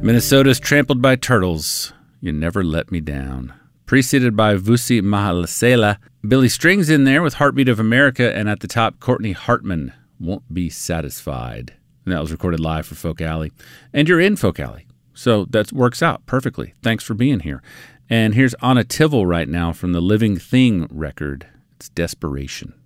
Minnesota's Trampled by Turtles, You Never Let Me Down. Preceded by Vusi Mahalasela. Billy Strings in there with Heartbeat of America, and at the top, Courtney Hartman, Won't Be Satisfied. And that was recorded live for Folk Alley. And you're in Folk Alley, so that works out perfectly. Thanks for being here. And here's Anna Tivell right now from the Living Thing record. It's Desperation.